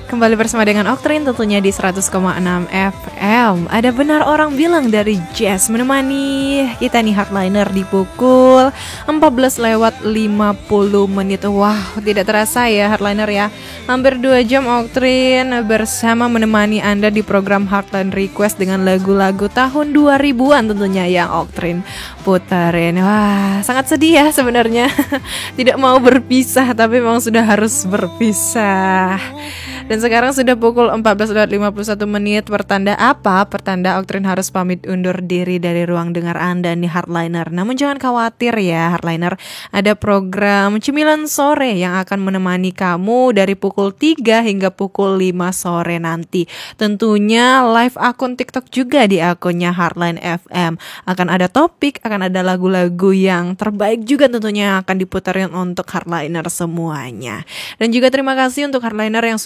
Kembali bersama dengan Oktrin tentunya di 100,6 FM. Ada benar orang bilang dari Jazz menemani kita nih Hardliner di pukul 14:50. Wah, tidak terasa ya Hardliner ya. Hampir 2 jam Oktrin bersama menemani Anda di program Heartline Request dengan lagu-lagu tahun 2000-an tentunya yang Oktrin puterin. Wah, sangat sedih ya sebenarnya. Tidak mau berpisah tapi memang sudah harus berpisah. Dan sekarang sudah pukul 14:51. Pertanda apa? Pertanda Oktrin harus pamit undur diri dari ruang dengar Anda nih Hardliner. Namun jangan khawatir ya Hardliner, ada program Cemilan Sore yang akan menemani kamu dari pukul 3 hingga pukul 5 sore nanti. Tentunya live akun TikTok juga di akunnya Heartline FM. Akan ada topik, akan ada lagu-lagu yang terbaik juga tentunya akan diputarkan untuk Hardliner semuanya. Dan juga terima kasih untuk Hardliner yang